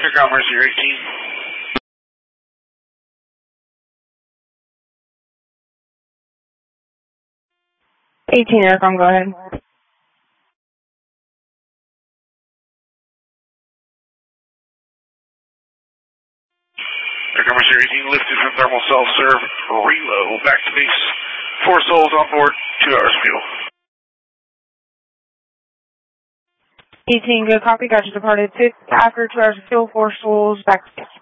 Aircom Mercy 18. 18 Aircom, go ahead. Aircom Mercy 18 lifted from thermal self-serve, reload, back to base. 4 souls on board, 2 hours fuel. 18, good copy, got you departed. After 2 hours of fuel, 4 souls, back to base.